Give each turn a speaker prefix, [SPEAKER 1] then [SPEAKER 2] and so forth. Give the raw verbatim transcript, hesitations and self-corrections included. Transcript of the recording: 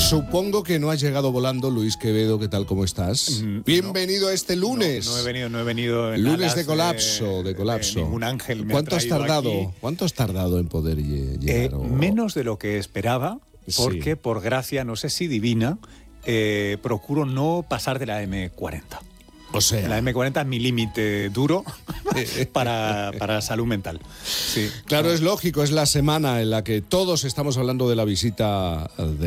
[SPEAKER 1] Supongo que no has llegado volando, Luis Quevedo, ¿qué tal, cómo estás?
[SPEAKER 2] Mm,
[SPEAKER 1] Bienvenido a este lunes.
[SPEAKER 2] No, no he venido, no he venido en
[SPEAKER 1] Lunes
[SPEAKER 2] alas
[SPEAKER 1] de colapso, de,
[SPEAKER 2] de
[SPEAKER 1] colapso.
[SPEAKER 2] de ningún ángel me
[SPEAKER 1] ¿Cuánto
[SPEAKER 2] ha
[SPEAKER 1] has
[SPEAKER 2] traído
[SPEAKER 1] tardado?
[SPEAKER 2] aquí.
[SPEAKER 1] ¿Cuánto has tardado en poder lle- llegar?
[SPEAKER 2] Eh,
[SPEAKER 1] o-
[SPEAKER 2] menos de lo que esperaba, porque
[SPEAKER 1] Sí.
[SPEAKER 2] por gracia, no sé si divina, eh, procuro no pasar de la eme cuarenta.
[SPEAKER 1] O sea,
[SPEAKER 2] La eme cuarenta es mi límite duro para, para salud mental. Sí.
[SPEAKER 1] claro, es lógico, es la semana en la que todos estamos hablando de la visita de